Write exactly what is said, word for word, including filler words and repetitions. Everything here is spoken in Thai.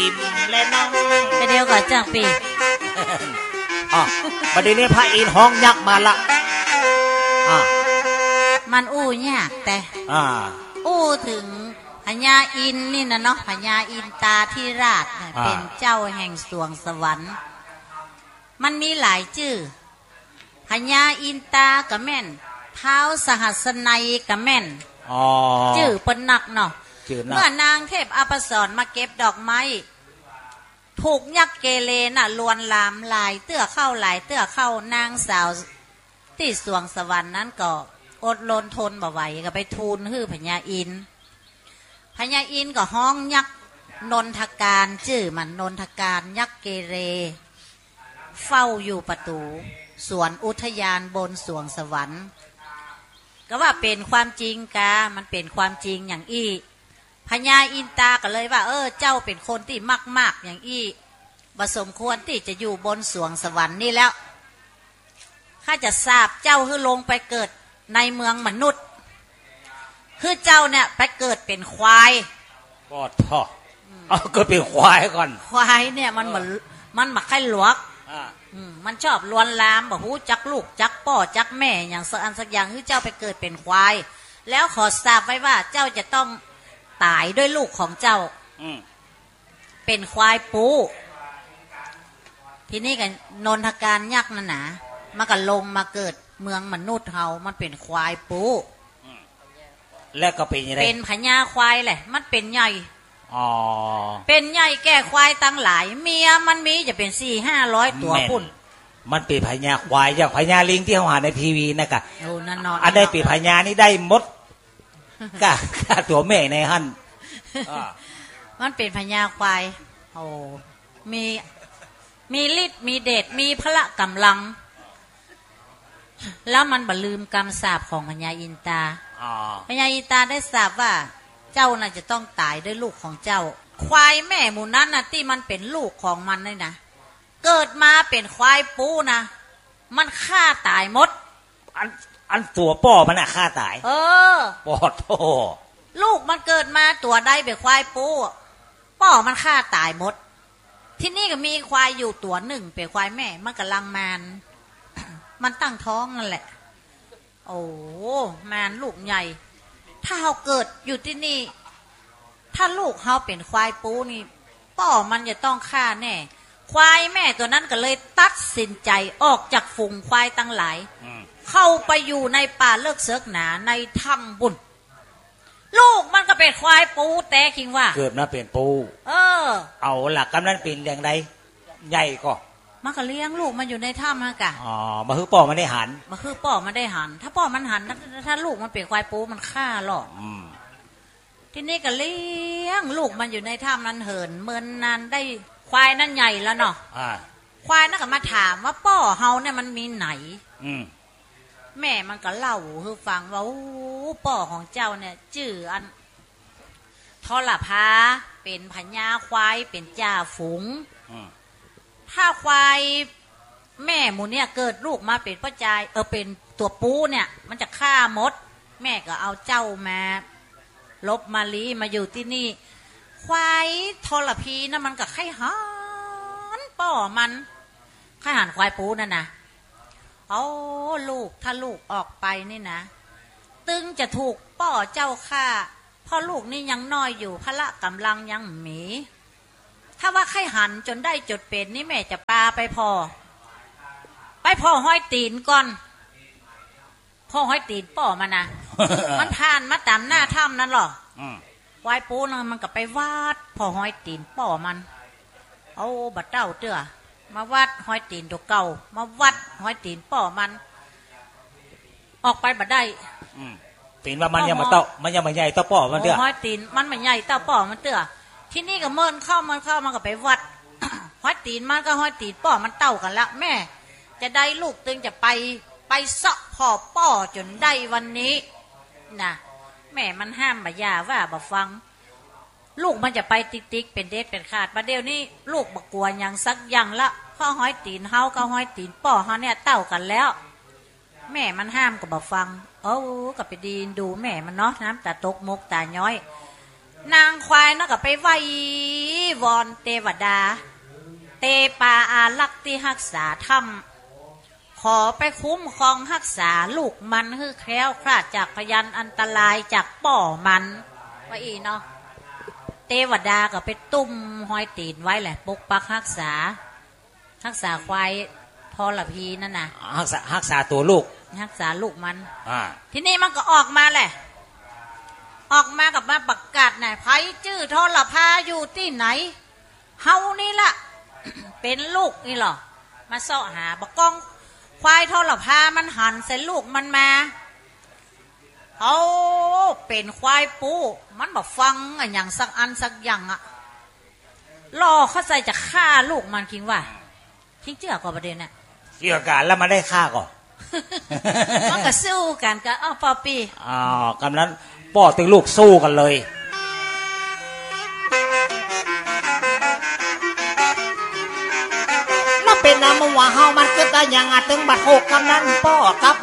อิ่มและน้องไปเดียวก่อนจ้างปีอ๋อประเดี๋ยวนี้พระอินทร์ห้องยักษ์มาละอ่ามันอู้ยากแต่อ่าอู้ถึงพญาอินนี่นะเนาะพญาอินตาธิราชเป็นเจ้าแห่งสวงสวรรค์มันมีหลายชื่อพญาอินตากะแม่นเท้าสหัสนัยกะแม่นชื่อเปิ้นนักเนาะเมื่อนางเทพอภิสรมาเก็บดอกไม้ถูกยักษ์เกเรน่ะลวนลามหลายเตื้อเข้าหลายเตื้อเข้านางสาวที่สวงสวรรค์นั้นก็อดลนทนบ่ไหวก็ไปทูลฮื้อพญาอินพญาอินก็ห้องยักษ์นนทการชื่อมันนนทการยักษ์เกเรเฝ้าอยู่ประตูสวนอุทยานบนสวงสวรรค์ก็ว่าเป็นความจริงกามันเป็นความจริงอย่างอี้พญาอินตาก็เลยว่าเออเจ้าเป็นคนที่มากมากอย่างอี้บ่สมควรที่จะอยู่บนสวงสวรรค์นี่แล้วข้าจะทราบเจ้าคือลงไปเกิดในเมืองมนุษย์คือเจ้าเนี่ยไปเกิดเป็นควายก็ท่อเอาเกิดเป็นควายก่อนควายเนี่ยมันเหมือนมันหมักไข่หลวกมันชอบลวนลามบอกหูจักลูกจักพ่อจักแม่อย่างสักอันสักอย่างคือเจ้าไปเกิดเป็นควายแล้วขอทราบไว้ว่าเจ้าจะต้องตายด้วยลูกของเจ้าเป็นควายปูทีนี้กันนนทการยักษ์นั่นนะมันก็ลงมาเกิดเมืองมนุษย์เฮามันเป็นควายปูแล้วก็เป็นยังไงเป็นพญาควายแหละมันเป็นใหญ่อ๋อเป็นใหญ่แก่ควายตั้งหลายเมียมันมีจะเป็นสี่ห้าร้อยตัวพุ่นมันเป็นพญาควายอย่างพญาลิงที่เขาหาในทีวีนะกะโอ้นั่นนอนอันได้เป็นพญานี่ได้มดกะกะตัวแม่ในหั่นมันเป็นพญาควายโอ้มีมีฤทธิ์มีเดชมีพละกำลังแล้วมันบ่ลืมกรรมสาปของพญาอินตาพญาอินตาได้สาปว่าเจ้าน่ะจะต้องตายด้วยลูกของเจ้าควายแม่หมูนั้นน่ะที่มันเป็นลูกของมันนี่นะเกิดมาเป็นควายปูนะมันฆ่าตายหมดอันอันตัวป่อมันน่ะฆ่าตายเออปอดโธ่ลูกมันเกิดมาตัวใดเป็นควายปูป่อมันฆ่าตายหมดที่นี่ก็มีควายอยู่ตัวหนึ่งเป็นควายแม่มันกำลังมานมันตั้งท้องนั่นแหละโอ้มานลูกใหญ่ถ้าเขาเกิดอยู่ที่นี่ถ้าลูกเขาเป็นควายปูนี่ป่อมันจะต้องฆ่าแน่ควายแม่ตัวนั้นก็เลยตัดสินใจออกจากฝูงควายตั้งหลายเข้าไปอยู่ในป่าเลิกเสือกหนาในถ้ำบุญลูกมันก็เป็นควายปูแต่คิงว่าเกิดมาเป็นปูเออเอาหลักกำนันเป็นอย่างไรใหญ่ก็มันก็เลี้ยงลูกมันอยู่ในถ้ำฮะกะอ๋อมาคือป่อมันได้หันมาคือป่อมันได้หันถ้าป่อมันหันถ้าลูกมันเป็นควายปูมันฆ่าหรอกที่นี่ก็เลี้ยงลูกมันอยู่ในถ้ำนั้นเหินเมินนานได้ควายนั่นใหญ่แล้วเนาะควายนั่นก็มาถามว่าป่อเฮาเนี่ยมันมีไหนแม่มันก็เล่าคือฟังว่าป่อของเจ้าเนี่ยชื่ออันทรพาเป็นพญาควายเป็นจ่าฝูงถ้าควายแม่หมูเนี่ยเกิดลูกมาเป็นพ่อจายเออเป็นตัวปูเนี่ยมันจะฆ่ามดแม่ก็เอาเจ้ามาลบมาลีมาอยู่ที่นี่ควายทรพีนะมันก็ไข่หันป่อมันไข่หันควายปูนั่นนะเอาลูกถ้าลูกออกไปนี่นะตึงจะถูกป่อเจ้าฆ่าเพราะลูกนี่ยังน้อยอยู่พละกำลังยังหมีถ้าว่าไข่หันจนได้จดเป็นนี่แม่จะปาไปพอไปพ่อห้อยตีนก่อนพ่อห้อยตีนป่อมันนะมันผ่านมาตามหน้าถ้ำนั่นหรอวายปูนะมันก็ไปวาดพ่อห้อยตีนป่อมันเอาบัดเต้าเตื้อมาวัดห้อยตีนตัวเก่ามาวัดห้อยตีนป่อมันออกไปบัดได้ตีนว่ามันยังมาเต้ามันยังไม่ใหญ่เต้าป่อมันเตื้อห้อยตีนมันไม่ใหญ่เต้าป่อมันเตื้อที่นี่ก็เมินเข้ามันเข้ามันก็ไปวัดห้อยตีนมันก็ห้อยตีนป่อมันเต้ากันละแม่จะได้ลูกตึงจะไปไปเสาะพ่อป่อจนได้วันนี้นะแม่มันห้ามบ่ยาว่าบ่ฟังลูกมันจะไปติ๊กติ๊กเป็นเด็ดเป็นขาดประเดี๋ยวนี้ลูกบ่กลัวอย่างสักอย่างละพ่อห้อยตีนเฮาก็ห้อยตีนป่อเฮาเนี่ยเต้ากันแล้วแม่มันห้ามก็บ่ฟังโอ้ก็ไปดีดูแม่มันเนาะน้ำตาตกมกตาย้อยนางควายน่ะก็ไปไหว้วอนเทวดาเตปาอาลักษ์ที่รักษาธรรมขอไปคุ้มครองรักษาลูกมันให้แคล้วคลาดจากพยันอันตรายจากป่อมันว่าอีเนาะเทวดาก็ไปตุ้มห้อยตีนไว้แหละปกปักรักษารักษาควายพอละพีนั่นน่ะรักษารักษาตัวลูกรักษาลูกมันอ่าทีนี้มันก็ออกมาแหละออกมากับมาประกาศน่ะไผชื่อทรพาอยู่ที่ไหนเฮานี่ล่ะ เป็นลูกนี่หรอมาเสาะหาบกกองควายทรพามันหันใส่ลูกมันมาเขาเป็นควายปูมันบอกฟังอย่างสักอันสักอย่างอะรอเขาใส่จะฆ่าลูกมันคิงว่าคิงเชื่อก่อนประเด็นน่ะเชื่อกันแล้วมาได้ฆ่าก่อนมันก็สู้กันก็อ้าวปอปีอ๋อกำนั้นป่อตึงลูกสู้กันเลยแล้วเป็นน้ำว่าเฮามันก็ได้ยังไงถึงบัดหกกำนั้นป่อครับ